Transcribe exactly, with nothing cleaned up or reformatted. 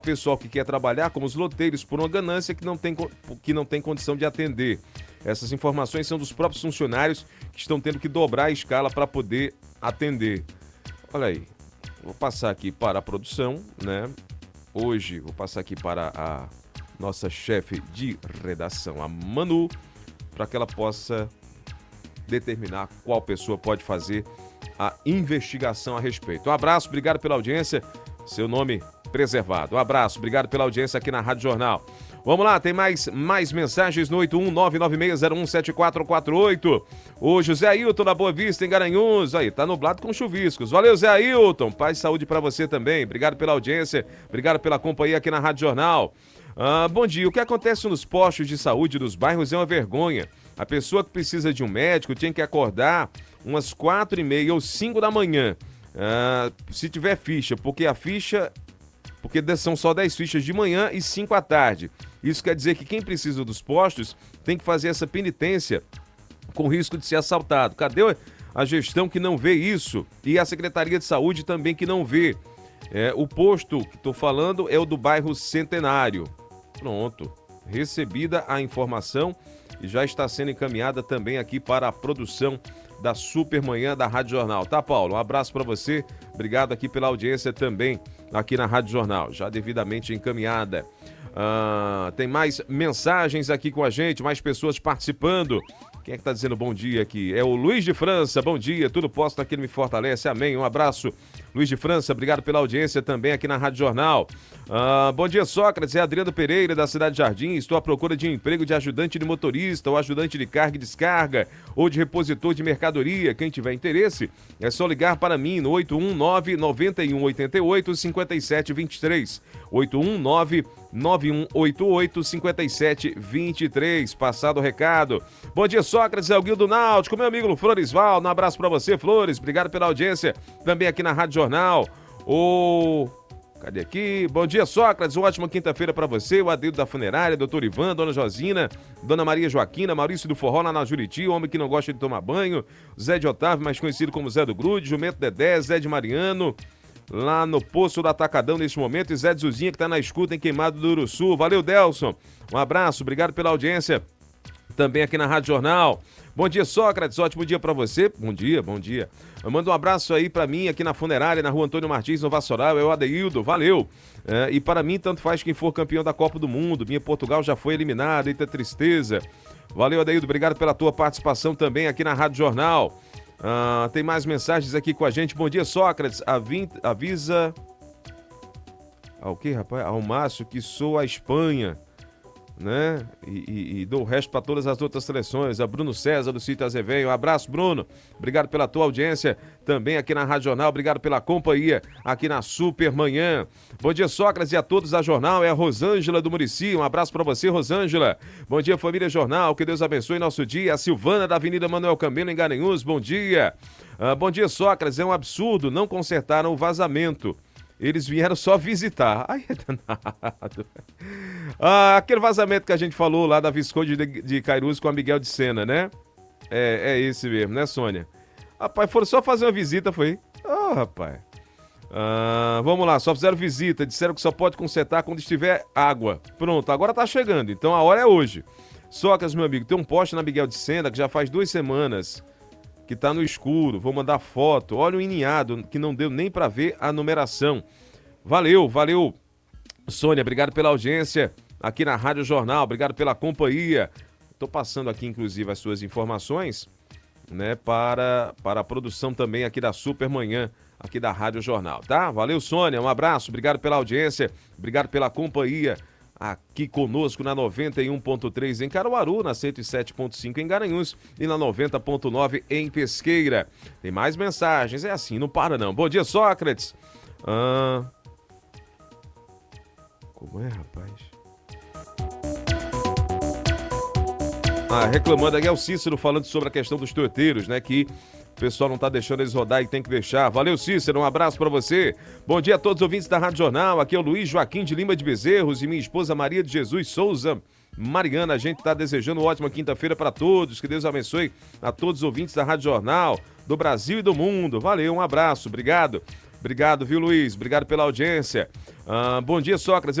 pessoal que quer trabalhar, como os loteiros, por uma ganância que não tem, que não tem condição de atender. Essas informações são dos próprios funcionários que estão tendo que dobrar a escala para poder atender. Olha aí, vou passar aqui para a produção, né? Hoje, vou passar aqui para a nossa chefe de redação, a Manu, para que ela possa determinar qual pessoa pode fazer a investigação a respeito. Um abraço, obrigado pela audiência, seu nome preservado. Um abraço, obrigado pela audiência aqui na Rádio Jornal. Vamos lá, tem mais, mais mensagens no oito um nove nove seis zero um sete quatro quatro oito. O José Ailton da Boa Vista, em Garanhuns. Aí, tá nublado com chuviscos. Valeu, Zé Ailton. Paz e saúde para você também. Obrigado pela audiência, obrigado pela companhia aqui na Rádio Jornal. Ah, bom dia. O que acontece nos postos de saúde dos bairros é uma vergonha. A pessoa que precisa de um médico tem que acordar umas quatro e meia ou cinco da manhã. Ah, se tiver ficha, porque a ficha... Porque são só dez fichas de manhã e cinco à tarde. Isso quer dizer que quem precisa dos postos tem que fazer essa penitência com risco de ser assaltado. Cadê a gestão que não vê isso? E a Secretaria de Saúde também que não vê. É, o posto que estou falando é o do bairro Centenário. Pronto. Recebida a informação e já está sendo encaminhada também aqui para a produção da Supermanhã da Rádio Jornal. Tá, Paulo? Um abraço para você. Obrigado aqui pela audiência também aqui na Rádio Jornal, já devidamente encaminhada. Ah, tem mais mensagens aqui com a gente, mais pessoas participando. Quem é que tá dizendo bom dia aqui? É o Luiz de França, bom dia, tudo posso naquele me fortalece, amém, um abraço. Luiz de França, obrigado pela audiência também aqui na Rádio Jornal. Ah, bom dia, Sócrates, é Adriano Pereira da Cidade Jardim, estou à procura de um emprego de ajudante de motorista ou ajudante de carga e descarga ou de repositor de mercadoria. Quem tiver interesse, é só ligar para mim no oito um nove nove um oito oito cinco sete dois três, oito um nove nove um oito oito cinco sete dois três. Passado o recado. Bom dia, Sócrates, é o Guildo Náutico, meu amigo Floresval, um abraço pra você, Flores, obrigado pela audiência, também aqui na Rádio Jornal. O... Cadê aqui? Bom dia, Sócrates, uma ótima quinta-feira pra você, o Adeildo da Funerária, doutor Ivan, dona Josina, dona Maria Joaquina, Maurício do Forró lá na Juriti, o homem que não gosta de tomar banho, Zé de Otávio, mais conhecido como Zé do Grude, Jumento Dedé, Zé de Mariano, lá no Poço do Atacadão neste momento, e Zé de Zuzinha que tá na escuta em Queimado do Uruçu. Valeu, Delson, um abraço, obrigado pela audiência também aqui na Rádio Jornal. Bom dia, Sócrates, ótimo dia pra você. Bom dia, bom dia. Eu mando um abraço aí pra mim aqui na Funerária, na Rua Antônio Martins, no Vassoural, é o Adeildo, valeu. É, e para mim, tanto faz quem for campeão da Copa do Mundo. Minha Portugal já foi eliminada, eita tristeza. Valeu, Adeildo, obrigado pela tua participação também aqui na Rádio Jornal. Ah, tem mais mensagens aqui com a gente. Bom dia, Sócrates, Avin... avisa... Ao que, rapaz? Ao Márcio que sou a Espanha, né? E, e, e dou o resto para todas as outras seleções. A Bruno César do Sítio Azevedo. Um abraço, Bruno. Obrigado pela tua audiência também aqui na Rádio Jornal. Obrigado pela companhia aqui na Supermanhã. Bom dia, Sócrates, e a todos da Jornal. É a Rosângela do Muricy. Um abraço para você, Rosângela. Bom dia, família Jornal. Que Deus abençoe nosso dia. A Silvana da Avenida Manuel Camelo, em Garanhuns. Bom dia. Ah, bom dia, Sócrates. É um absurdo. Não consertaram o vazamento. Eles vieram só visitar. Ai, é danado. Ah, aquele vazamento que a gente falou lá da Visconde de, de Cairus com a Miguel de Sena, né? É, é esse mesmo, né, Sônia? Rapaz, foram só fazer uma visita, foi? Ah, rapaz. Ah, vamos lá, só fizeram visita. Disseram que só pode consertar quando estiver água. Pronto, agora tá chegando. Então a hora é hoje. Sócrates, meu amigo, tem um poste na Miguel de Sena que já faz duas semanas que tá no escuro, vou mandar foto. Olha o iniado, que não deu nem para ver a numeração. Valeu, valeu, Sônia, obrigado pela audiência aqui na Rádio Jornal, obrigado pela companhia. Tô passando aqui, inclusive, as suas informações, né, para, para a produção também aqui da Supermanhã, aqui da Rádio Jornal, tá? Valeu, Sônia, um abraço, obrigado pela audiência, obrigado pela companhia aqui conosco na noventa e um ponto três em Caruaru, na cento e sete ponto cinco em Garanhuns e na noventa ponto nove em Pesqueira. Tem mais mensagens, é assim, não para não. Bom dia, Sócrates. Ah... Como é, rapaz? Ah, reclamando aqui é o Cícero falando sobre a questão dos torteiros, né, que o pessoal não tá deixando eles rodar e tem que deixar. Valeu, Cícero, um abraço pra você. Bom dia a todos os ouvintes da Rádio Jornal. Aqui é o Luiz Joaquim de Lima de Bezerros e minha esposa Maria de Jesus Souza Mariana. A gente tá desejando uma ótima quinta-feira para todos. Que Deus abençoe a todos os ouvintes da Rádio Jornal, do Brasil e do mundo. Valeu, um abraço, obrigado. Obrigado, viu, Luiz? Obrigado pela audiência. Ah, bom dia, Sócrates.